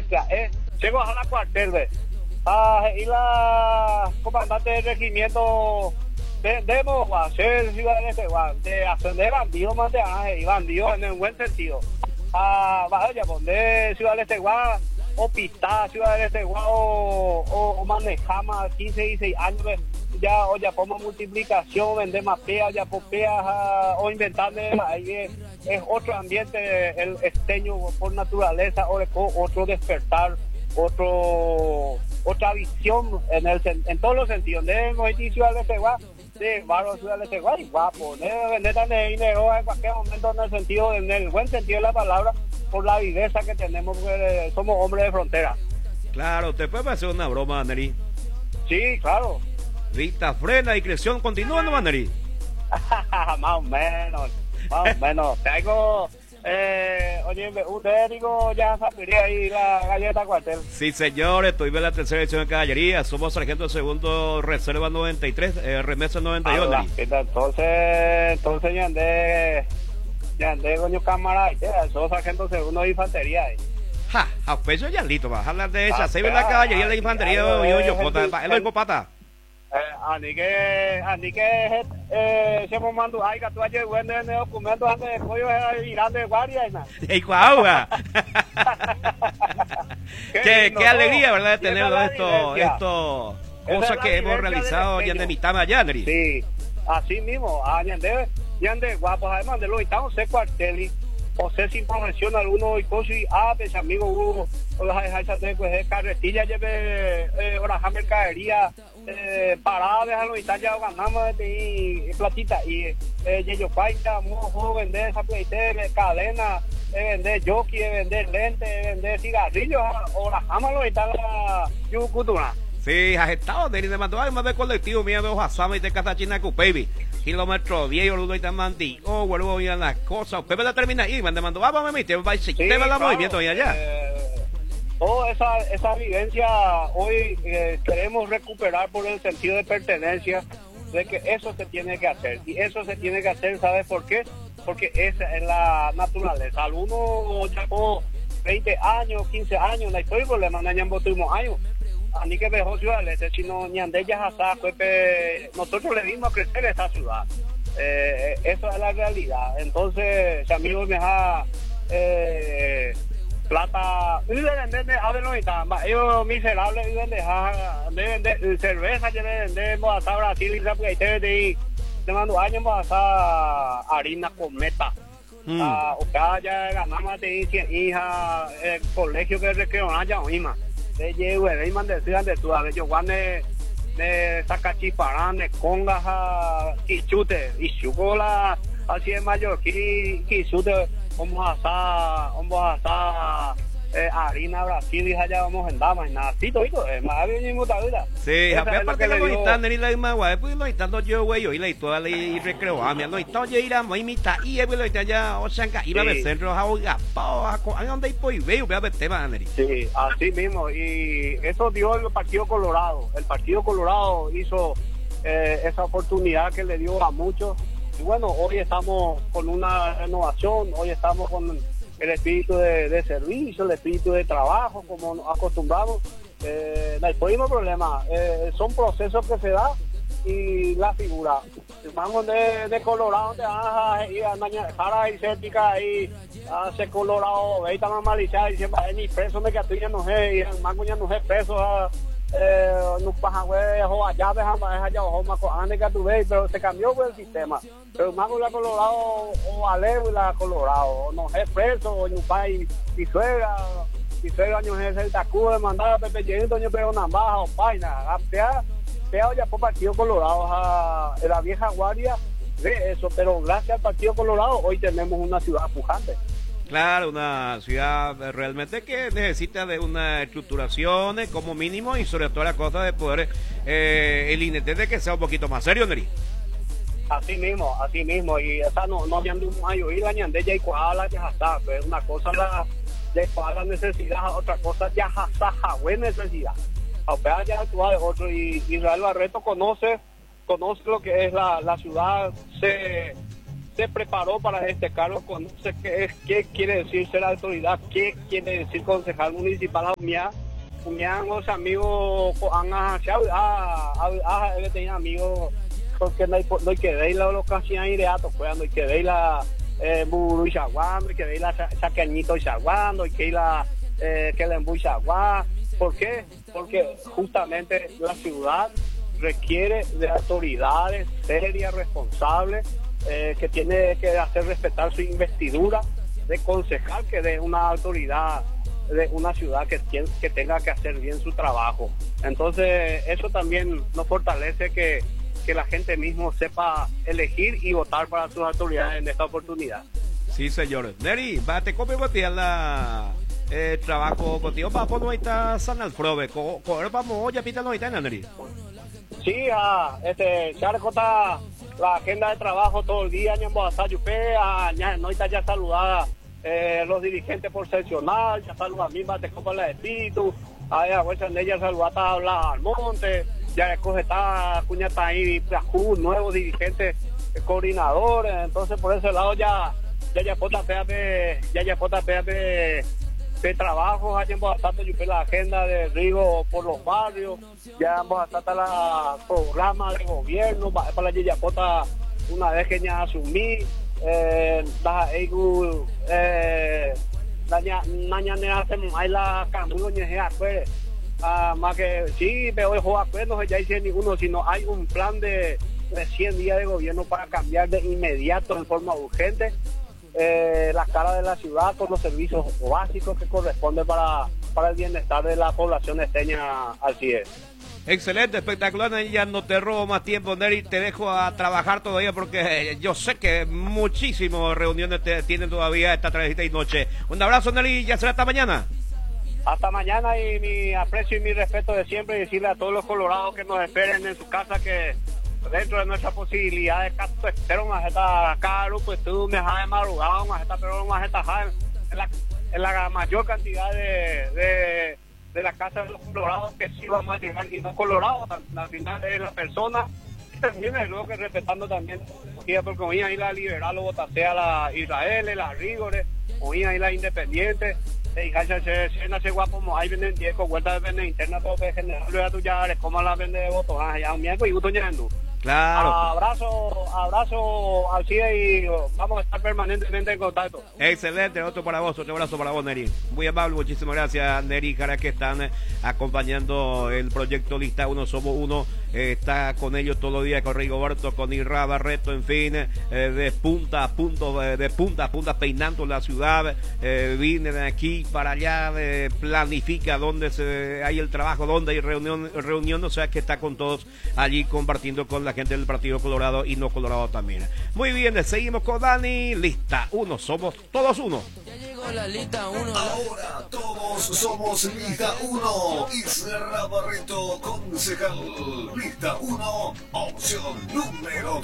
llego a la cuartel, ¿ves? Y la comandante del regimiento debemos hacer Ciudad del Este, de ascender bandidos más de y bandidos en el buen sentido. Vaya, poner Ciudad del Este, o pistar Ciudad del Este, o manejar más 15, 16 años, ya ponemos multiplicación, vender más peas, ya por peas, o inventarle, ahí es otro ambiente, el esteño por naturaleza, otro despertar, otra visión en todos los sentidos. Debemos ir Ciudad del Este, de barrio Ciudad del Este, y poner vender dinero en cualquier momento en el buen sentido de la palabra, por la viveza que tenemos, porque somos hombres de frontera. Claro, te puede hacer una broma, Neri. Sí, claro. Vista frena y creación continúa, ¿no, Neri? Más o menos. Tengo, oye, usted digo, ya sabría ahí la galleta cuartel. Sí, señor, estoy en la tercera edición de caballería. Somos sargento segundo, reserva 93, remesa 92, Neri. Entonces ya andé, coño, cámara, soy sargento segundo de infantería. A peso ya listo, va a hablar de esa. Se ve la caballería de infantería, yo, pata. Ani que se me mandó ay que tú ayer bueno en el documento antes de pollo irán de guardia y nada. ¡Ey, guau! Qué alegría, ¿verdad? De tener esto cosas que hemos realizado ya de mitad allá, Neri. Sí, así mismo, yande guapos, además de los estamos se cuartel o sea sin profesión alguno y cosas y pues amigo hubo pues carretilla lleve oraja mercadería parada dejarlo y ya ganamos de platita y yo paita mojo vender esa pleite cadena vender jockey vender lentes vender cigarrillos orajámalo y tal la yucutura. Sí, has estado de mandó además del colectivo mío de Ojasama y de Casachina Cupevi. Kilómetro 10, Oludo y Tamandí. Vuelvo a las cosas. Usted va a terminar ahí, me mandó, vamos a meter, va a sistema de movimiento y allá. Toda esa vivencia hoy queremos recuperar por el sentido de pertenencia, de que eso se tiene que hacer. Y eso se tiene que hacer, ¿sabes por qué? Porque esa es la naturaleza. Algunos ya por 20 años, 15 años, no hay problema, no hay años. Ni que dejó Ciudad del Este, sino ni andella hasta nosotros le dimos a crecer esta ciudad. Eso es la realidad. Entonces, si amigos me da plata, viven de ellos miserables viven de cerveza, vendemos hasta Brasil y de mando años hasta harina con meta. Acá ya ganamos de 100 hijas, el colegio que recreo allá misma. De llevo de de tu a ver yo guane de sacachiparán de congas a quichute y chugola así es mayor quichute vamos a estar harina Brasil y allá vamos en damas nada así todo más bien mutada. Sí, aparte que lo están en la misma guay pues lo están yo güey y la toda la recreo a mí lo están ya irá muy mitad y lo está ya o sea iba a centro a oiga a donde y veo a ver tema Neri. Sí, así mismo y eso dio el Partido Colorado hizo esa oportunidad que le dio a muchos y bueno, hoy estamos con una renovación, hoy estamos con el espíritu de servicio, el espíritu de trabajo, como nos acostumbramos. No hay problema, son procesos que se dan y la figura. Vamos de Colorado, te vas a ir a Jara y Cética y hace Colorado, veis tan normalizado y siempre ni preso me que ya no sé, y el mango ya no sé preso. No pasa o allá allá o maco ande que tú ves pero se cambió el sistema pero más la Colorado o Alevo y la Colorado no es preso o no pai y suegra años es el tacu de mandar a Pepe Llenito yo pero una baja o paina sea ya por Partido Colorado a la vieja guardia de eso pero gracias al Partido Colorado hoy tenemos una ciudad pujante. Claro, una ciudad realmente que necesita de una estructuración como mínimo y sobre todo la cosa de poder el INT de que sea un poquito más serio, Neri. Así mismo y esa no andamos a oír la ñandella y cuadra ya está, pues una cosa la necesidad, otra cosa ya está buena necesidad. A ya actúa de otro y Israel Barreto conoce lo que es la ciudad, se preparó para este cargo, conoce qué quiere decir ser autoridad, qué quiere decir concejal municipal. Los amigos él tenía amigos porque no hay que ver la locación ireato cuando hay que ver la buru chaguán, hay que ver la saqueñito chaguán, hay que ir la que le embu chaguán. ¿Por qué? Porque justamente la ciudad requiere de autoridades serias, responsables, que tiene que hacer respetar su investidura de concejal, que de una autoridad de una ciudad que tenga que hacer bien su trabajo. Entonces eso también nos fortalece que la gente mismo sepa elegir y votar para sus autoridades en esta oportunidad. Sí, señor. Neri, te copio la trabajo contigo para poner ahorita San Alfredo. Vamos, ya pita no ahorita, Neri. Sí, charcota la agenda de trabajo todo el día, no está ya saludada los dirigentes por seccional, ya saluda a mí, te copa la espíritu, a vuelta en ella saludata a la Almonte, ya escoge está cuñata ahí, nuevos dirigentes, coordinadores, entonces por ese lado ya pota de trabajo, hay bastante la agenda de Rigo por los barrios, ya bastante la programa de gobierno, para la Yayapota una vez que ya asumí, la mañana hacemos ahí la camino pues más que sí, pero hoy no ya hice ninguno, sino hay un plan de 100 días de gobierno para cambiar de inmediato en forma urgente la cara de la ciudad con los servicios básicos que corresponden para el bienestar de la población esteña. Así es. Excelente, espectacular. Ya no te robo más tiempo, Neri, te dejo a trabajar todavía porque yo sé que muchísimas reuniones tienen todavía esta tardecita y noche. Un abrazo, Neri, ya será hasta mañana. Hasta mañana, y mi aprecio y mi respeto de siempre, y decirle a todos los colorados que nos esperen en su casa que dentro de nuestra posibilidad de caso externo, más esta caro, pues tú me has de madrugada, más esta pero más esta en la mayor cantidad de la casa de los colorados que sí vamos a llegar, y no colorados, al final es la persona, y también es luego que respetando también, porque oía ahí la liberal o votasea la Israel, la Rigores, oía ahí la Independiente, y se guapo, ahí venden 10 con vueltas de vender interna, todo que general, luego tú ya eres como la vende de botones, ya un miércoles y gusto llenando. Claro. Abrazo al CIE y vamos a estar permanentemente en contacto. Excelente, otro abrazo para vos, Neri. Muy amable, muchísimas gracias, Neri Jara, que están acompañando el proyecto Lista 1 Somos Uno. Está con ellos todos los días, con Rigoberto, con Irra Barreto, en fin, de punta a punta, peinando la ciudad. Viene de aquí para allá, planifica dónde hay el trabajo, dónde hay reunión, o sea que está con todos allí compartiendo con la gente del Partido Colorado y no Colorado también. Muy bien, seguimos con Dani. Lista 1, somos todos uno. Ya llegó la Lista 1. Ahora todos somos Lista 1. Isra Barreto, concejal. Lista 1, opción número 2.